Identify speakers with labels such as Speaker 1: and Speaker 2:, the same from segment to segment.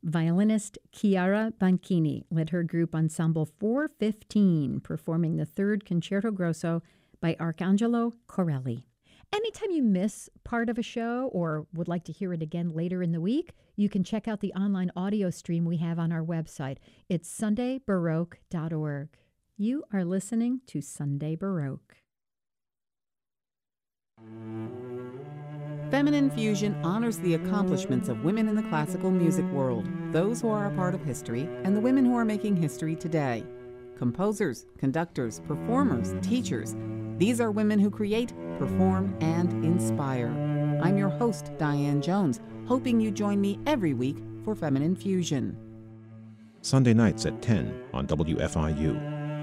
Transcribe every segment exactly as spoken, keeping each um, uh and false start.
Speaker 1: Violinist Chiara Banchini led her group Ensemble four fifteen, performing the third Concerto Grosso by Arcangelo Corelli. Anytime you miss part of a show or would like to hear it again later in the week, you can check out the online audio stream we have on our website. It's sunday baroque dot org. You are listening to Sunday Baroque.
Speaker 2: Feminine Fusion honors the accomplishments of women in the classical music world, those who are a part of history, and the women who are making history today. Composers, conductors, performers, teachers. These are women who create, perform, and inspire. I'm your host, Diane Jones, hoping you join me every week for Feminine Fusion.
Speaker 3: Sunday nights at ten on W F I U.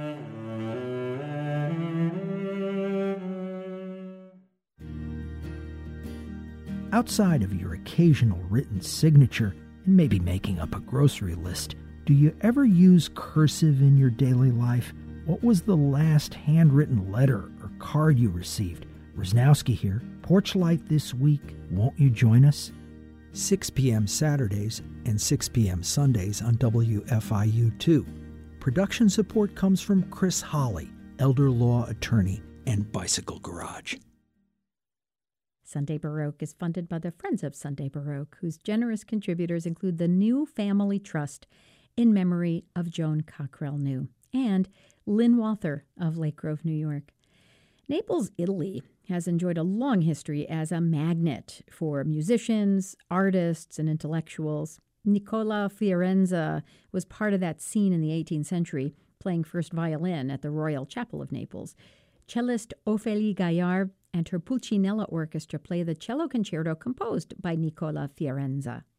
Speaker 4: Outside of your occasional written signature and maybe making up a grocery list, do you ever use cursive in your daily life? What was the last handwritten letter or card you received? Rosnowski here. Porch Light this week. Won't you join us?
Speaker 5: six p.m. Saturdays and six p.m. Sundays on W F I U two. Production support comes from Chris Holly, elder law attorney and Bicycle Garage.
Speaker 1: Sunday Baroque is funded by the Friends of Sunday Baroque, whose generous contributors include the New Family Trust in memory of Joan Cockrell New and Lynn Walther of Lake Grove, New York. Naples, Italy has enjoyed a long history as a magnet for musicians, artists, and intellectuals. Nicola Fiorenza was part of that scene in the eighteenth century, playing first violin at the Royal Chapel of Naples. Cellist Ophélie Gaillard and her Pulcinella Orchestra play the cello concerto composed by Nicola Fiorenza.